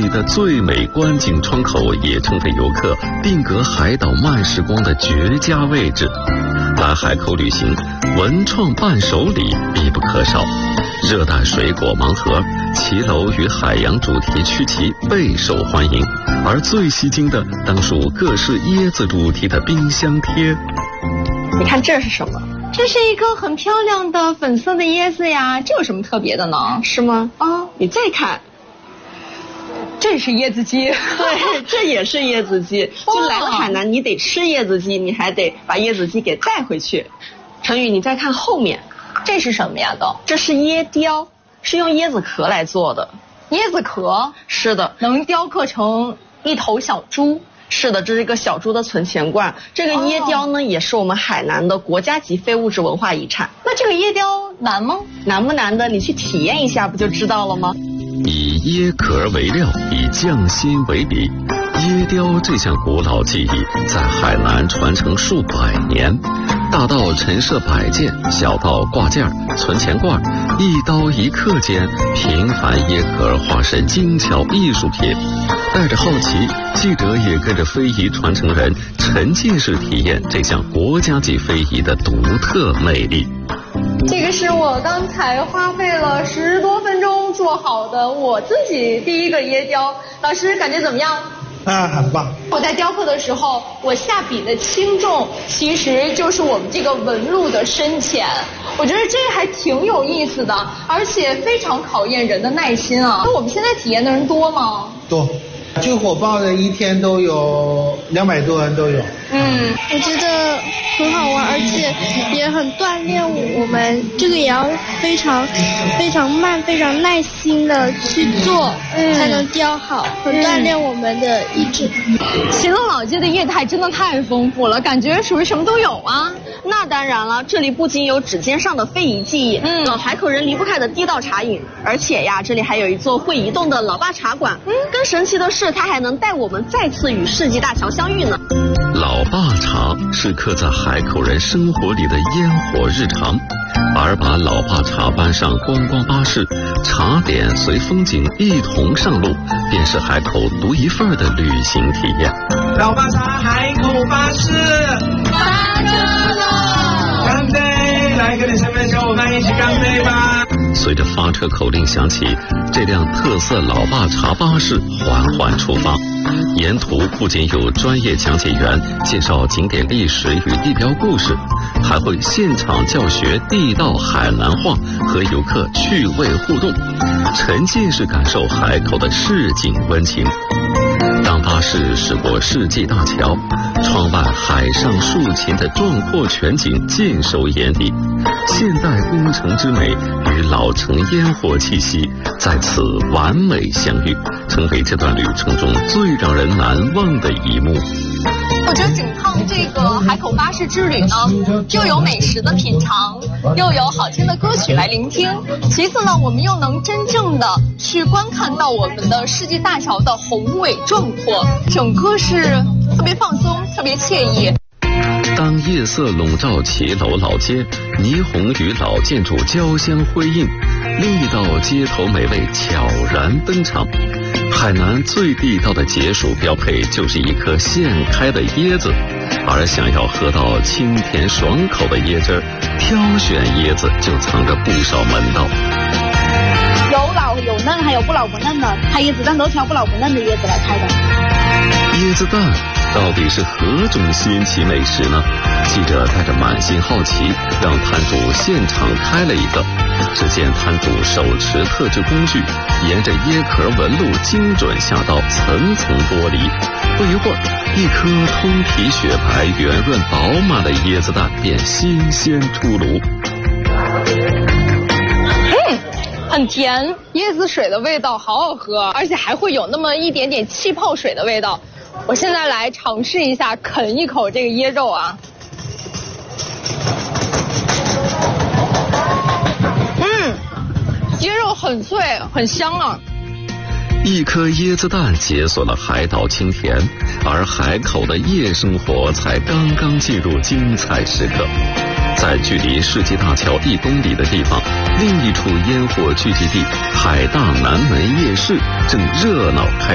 里的最美观景窗口，也成为游客定格海岛慢时光的绝佳位置。来海口旅行，文创伴手礼必不可少。热带水果盲盒、骑楼与海洋主题曲奇备受欢迎，而最吸睛的当属各式椰子主题的冰箱贴。 你看这是什么？ 这是一颗很漂亮的粉色的椰子呀，这有什么特别的呢？ 是吗？你再看， 这是椰子鸡。 对，这也是椰子鸡。就来了海南，你得吃椰子鸡，你还得把椰子鸡给带回去。陈宇，你再看后面， 这是什么呀？ 这是椰雕，是用椰子壳来做的。 椰子壳？ 是的， 能雕刻成一头小猪。 是的，这是一个小猪的存钱罐。这个椰雕呢，也是我们海南的国家级非物质文化遗产。 那这个椰雕难吗？ 难不难的？你去体验一下不就知道了吗？ 以椰壳为料，以匠心为笔，椰雕这项古老技艺在海南传承数百年。大到陈设摆件，小到挂件、存钱罐，一刀一刻间，平凡椰壳化身精巧艺术品。带着好奇，记者也跟着非遗传承人沉浸式体验这项国家级非遗的独特魅力。 这个是我刚才花费了10多分钟做好的我自己第一个椰雕，老师感觉怎么样？ 很棒。 我在雕刻的时候，我下笔的轻重其实就是我们这个纹路的深浅，我觉得这还挺有意思的，而且非常考验人的耐心啊。那我们现在体验的人多吗？ 多，最火爆的一天都有200多人都有。 我觉得很好玩，而且也很锻炼我们，这个也要非常慢、非常耐心的去做，才能雕好，很锻炼我们的意志。 秦乐老街的业态真的太丰富了，感觉属于什么都有啊。 那当然了，这里不仅有指尖上的非遗技艺，老海口人离不开的地道茶饮，而且呀，这里还有一座会移动的老爸茶馆。更神奇的是，它还能带我们再次与世纪大桥相遇呢。 老爸茶是刻在海口人生活里的烟火日常，而把老爸茶搬上观光巴士，茶点随风景一同上路，便是海口独一份的旅行体验。 老爸茶海口巴士发车了，干杯！来跟你身边小伙伴一起干杯吧！ 随着发车口令响起，这辆特色老爸茶巴士缓缓出发。沿途不仅有专业讲解员介绍景点历史与地标故事，还会现场教学地道海南话，和游客趣味互动，沉浸式感受海口的市井温情。当巴士驶过世纪大桥，窗外海上竖琴的壮阔全景尽收眼底，现代工程之美与老城烟火气息在此完美相遇，成为这段旅程中最让人难忘的一幕。 我觉得整趟这个海口巴士之旅呢，又有美食的品尝，又有好听的歌曲来聆听，其次呢，我们又能真正的去观看到我们的世纪大桥的宏伟壮阔，整个是特别放松，特别惬意。 当夜色笼罩骑楼老街，霓虹与老建筑交相辉映，另一道街头美味悄然登场。海南最地道的解暑标配就是一颗现开的椰子，而想要喝到清甜爽口的椰汁儿，挑选椰子就藏着不少门道。 有老有嫩，还有不老不嫩的，它椰子蛋都挑不老不嫩的椰子来开的。 椰子蛋到底是何种新奇美食呢？记者带着满心好奇，让摊主现场开了一个。只见摊主手持特制工具，沿着椰壳纹路精准下刀，层层剥离。不一会儿，一颗通体雪白、圆润饱满的椰子蛋便新鲜出炉。 很甜，椰子水的味道好好喝，而且还会有那么一点点气泡水的味道。我现在来尝试一下，啃一口这个椰肉啊。椰肉很脆，很香啊。 一颗椰子蛋解锁了海岛清甜，而海口的夜生活才刚刚进入精彩时刻。在距离世纪大桥1公里的地方，另一处烟火聚集地海大南门夜市正热闹开